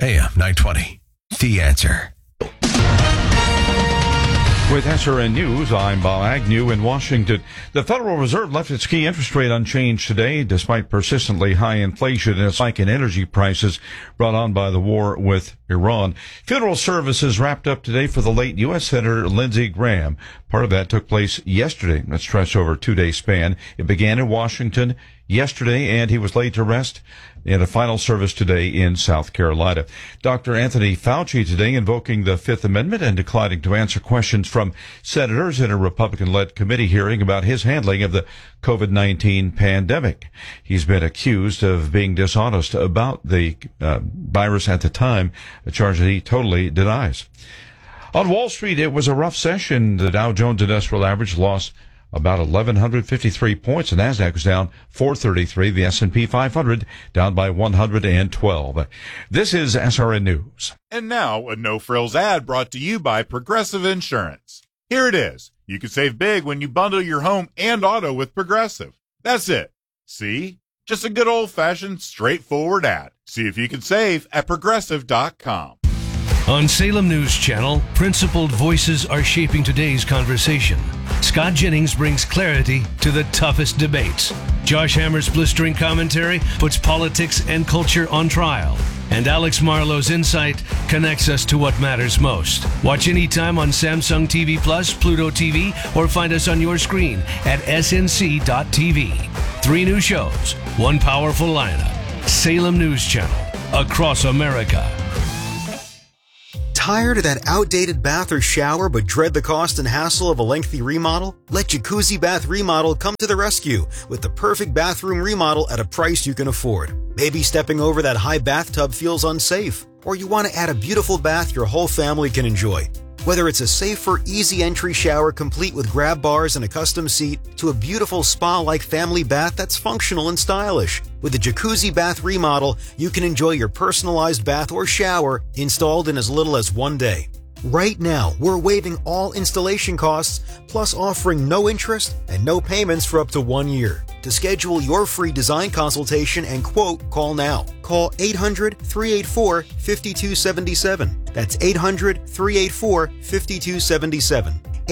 AM 920. The Answer. With SRN News, I'm Bob Agnew in Washington. The Federal Reserve left its key interest rate unchanged today, despite persistently high inflation and a spike in energy prices brought on by the war with Iran. Funeral services wrapped up today for the late U.S. Senator Lindsey Graham. Part of that took place yesterday. That stretched over a 2-day span. It began in Washington yesterday, and he was laid to rest in a final service today in South Carolina. Dr. Anthony Fauci today invoking the Fifth Amendment and declining to answer questions from senators in a Republican-led committee hearing about his handling of the COVID-19 pandemic. He's been accused of being dishonest about the virus at the time, a charge that he totally denies. On Wall Street, it was a rough session. The Dow Jones Industrial Average lost about 1,153 points. The Nasdaq was down 433. The S&P 500 down by 112. This is SRN News. And now a no-frills ad brought to you by Progressive Insurance. Here it is. You can save big when you bundle your home and auto with Progressive. That's it. See? Just a good old-fashioned, straightforward ad. See if you can save at Progressive.com. On Salem News Channel, principled voices are shaping today's conversation. Scott Jennings brings clarity to the toughest debates. Josh Hammer's blistering commentary puts politics and culture on trial. And Alex Marlowe's insight connects us to what matters most. Watch anytime on Samsung TV Plus, Pluto TV, or find us on your screen at snc.tv. 3 new shows, 1 powerful lineup. Salem News Channel, across America. Tired of that outdated bath or shower but dread the cost and hassle of a lengthy remodel? Let Jacuzzi Bath Remodel come to the rescue with the perfect bathroom remodel at a price you can afford. Maybe stepping over that high bathtub feels unsafe, or you want to add a beautiful bath your whole family can enjoy. Whether it's a safer, easy entry shower complete with grab bars and a custom seat, to a beautiful spa-like family bath that's functional and stylish. With the Jacuzzi Bath Remodel, you can enjoy your personalized bath or shower installed in as little as 1 day. Right now, we're waiving all installation costs, plus offering no interest and no payments for up to 1 year. To schedule your free design consultation and quote, call now. Call 800-384-5277. That's 800-384-5277.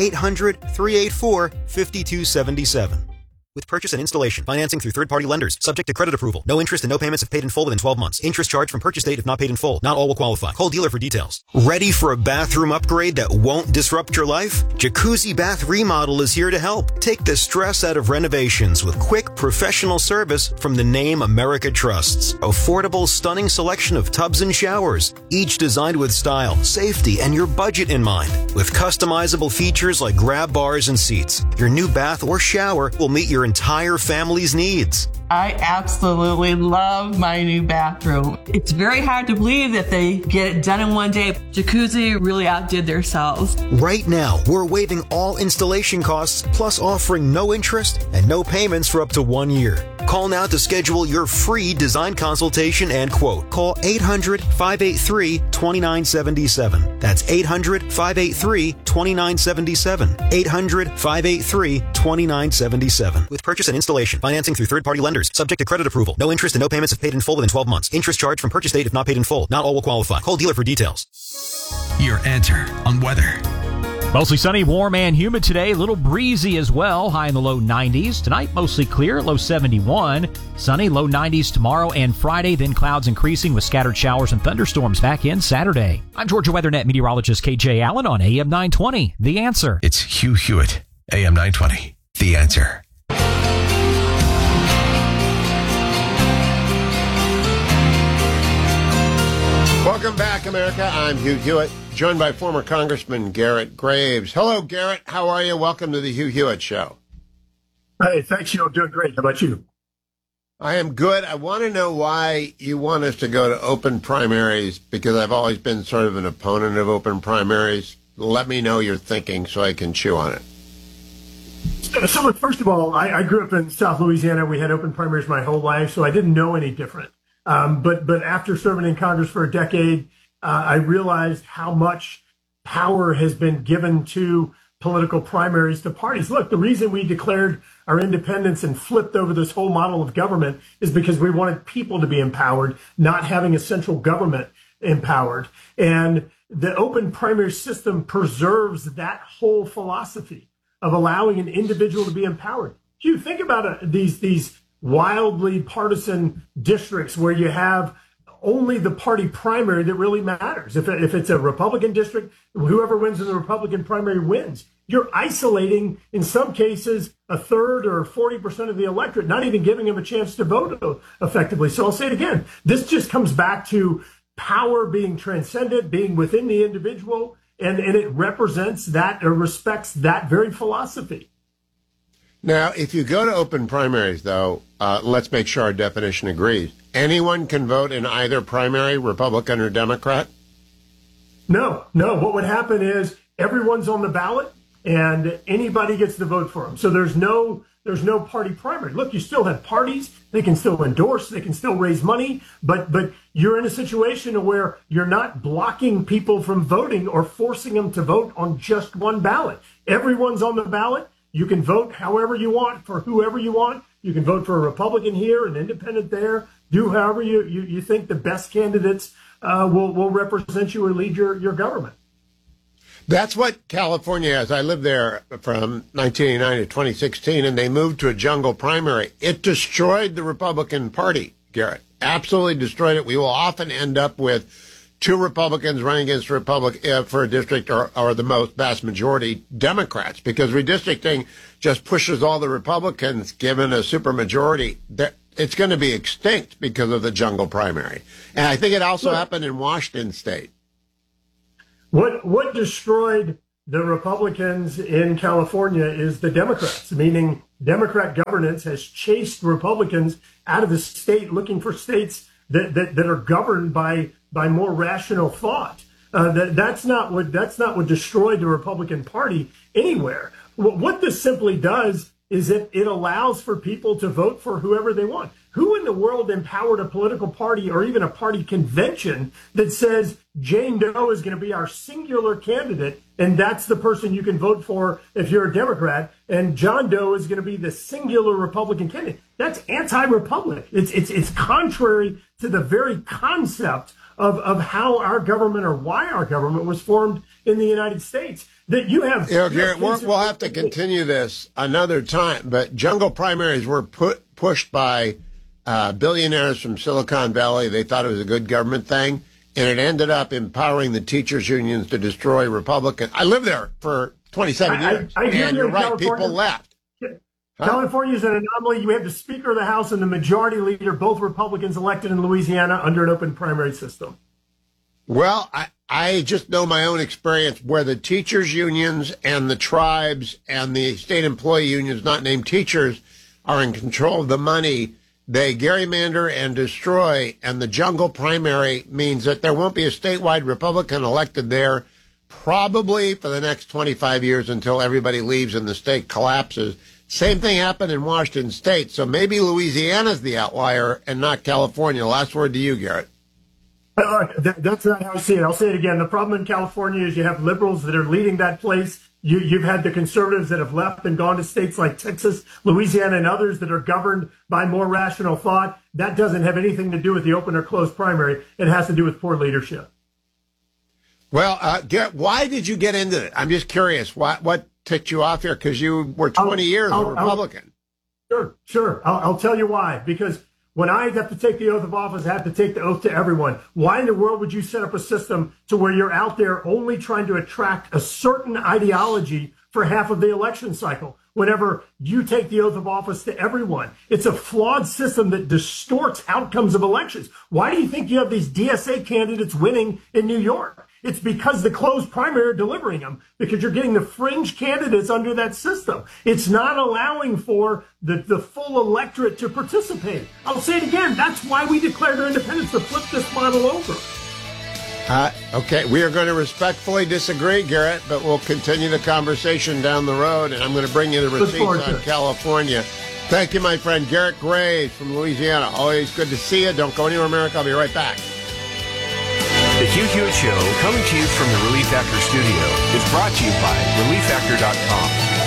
800-384-5277. With purchase and installation, financing through third-party lenders, subject to credit approval. No interest and no payments if paid in full within 12 months. Interest charged from purchase date if not paid in full. Not all will qualify. Call dealer for details. Ready for a bathroom upgrade that won't disrupt your life? Jacuzzi Bath Remodel is here to help. Take the stress out of renovations with quick, professional service from the name America trusts. Affordable, stunning selection of tubs and showers, each designed with style, safety, and your budget in mind. With customizable features like grab bars and seats, your new bath or shower will meet your entire family's needs. I absolutely love my new bathroom. It's very hard to believe that they get it done in 1 day. Jacuzzi really outdid themselves. Right now, we're waiving all installation costs, plus offering no interest and no payments for up to 1 year. Call now to schedule your free design consultation and quote. Call 800-583-2977. That's 800-583-2977. 800-583-2977. With purchase and installation, financing through third-party lenders, subject to credit approval. No interest and no payments if paid in full within 12 months. Interest charged from purchase date if not paid in full. Not all will qualify. Call dealer for details. Your answer on weather. Mostly sunny, warm, and humid today. A little breezy as well. High in the low 90s. Tonight, mostly clear, low 71. Sunny, low 90s tomorrow and Friday. Then clouds increasing with scattered showers and thunderstorms back in Saturday. I'm Georgia WeatherNet meteorologist KJ Allen on AM 920. The Answer. It's Hugh Hewitt, AM 920. The Answer. Welcome back, America. I'm Hugh Hewitt, joined by former Congressman Garrett Graves. Hello, Garrett. How are you? Welcome to the Hugh Hewitt Show. Hey, thanks. I'm doing great. How about you? I am good. I want to know why you want us to go to open primaries, because I've always been sort of an opponent of open primaries. Let me know your thinking so I can chew on it. So, first of all, I grew up in South Louisiana. We had open primaries my whole life, so I didn't know any different. But after serving in Congress for a decade, I realized how much power has been given to political primaries to parties. Look, the reason we declared our independence and flipped over this whole model of government is because we wanted people to be empowered, not having a central government empowered. And the open primary system preserves that whole philosophy of allowing an individual to be empowered. Hugh, think about these wildly partisan districts where you have only the party primary that really matters. If it's a Republican district, whoever wins in the Republican primary wins. You're isolating, in some cases, a third or 40% of the electorate, not even giving them a chance to vote effectively. So I'll say it again. This just comes back to power being transcendent, being within the individual, and it represents that or respects that very philosophy. Now, if you go to open primaries, though, let's make sure our definition agrees. Anyone can vote in either primary, Republican or Democrat? No. What would happen is everyone's on the ballot and anybody gets to vote for them. So there's no party primary. Look, you still have parties. They can still endorse. They can still raise money. But you're in a situation where you're not blocking people from voting or forcing them to vote on just one ballot. Everyone's on the ballot. You can vote however you want for whoever you want. You can vote for a Republican here, an independent there. Do however you think the best candidates will represent you or lead your government. That's what California has. I lived there from 1989 to 2016, and they moved to a jungle primary. It destroyed the Republican Party, Garrett. Absolutely destroyed it. We will often end up with two Republicans running against a Republican for a district or the vast majority Democrats, because redistricting just pushes all the Republicans, given a supermajority. It's going to be extinct because of the jungle primary. And I think it also happened in Washington State. What destroyed the Republicans in California is the Democrats, meaning Democrat governance has chased Republicans out of the state, looking for states that are governed by more rational thought. That's not what destroyed the Republican Party anywhere. What this simply does is it allows for people to vote for whoever they want. Who in the world empowered a political party or even a party convention that says Jane Doe is going to be our singular candidate, and that's the person you can vote for if you're a Democrat, and John Doe is going to be the singular Republican candidate? That's anti-Republic. It's contrary to the very concept of how our government or why our government was formed in the United States. That you have. Garrett, we'll have to continue this another time, but jungle primaries were pushed by billionaires from Silicon Valley. They thought it was a good government thing, and it ended up empowering the teachers' unions to destroy Republicans. I lived there for 27 years, and you're right, people left. California is an anomaly. You have the Speaker of the House and the Majority Leader, both Republicans elected in Louisiana under an open primary system. Well, I just know my own experience where the teachers' unions and the tribes and the state employee unions, not named teachers, are in control of the money. They gerrymander and destroy, and the jungle primary means that there won't be a statewide Republican elected there probably for the next 25 years until everybody leaves and the state collapses. Same thing happened in Washington State, so maybe Louisiana's the outlier and not California. Last word to you, Garrett. That's not how I see it. I'll say it again. The problem in California is you have liberals that are leading that place. You've had the conservatives that have left and gone to states like Texas, Louisiana, and others that are governed by more rational thought. That doesn't have anything to do with the open or closed primary. It has to do with poor leadership. Well, Garrett, why did you get into it? I'm just curious. What ticked you off here? Because you were 20 years a Republican. Sure. I'll tell you why. Because when I have to take the oath of office, I have to take the oath to everyone. Why in the world would you set up a system to where you're out there only trying to attract a certain ideology for half of the election cycle whenever you take the oath of office to everyone? It's a flawed system that distorts outcomes of elections. Why do you think you have these DSA candidates winning in New York? It's because the closed primary are delivering them, because you're getting the fringe candidates under that system. It's not allowing for the full electorate to participate. I'll say it again. That's why we declared our independence, to flip this model over. Okay, we are going to respectfully disagree, Garrett, but we'll continue the conversation down the road, and I'm going to bring you the receipts on California. Thank you, my friend Garrett Graves from Louisiana. Always good to see you. Don't go anywhere, America. I'll be right back. The Hugh Hewitt Show, coming to you from the Relief Factor studio, is brought to you by ReliefFactor.com.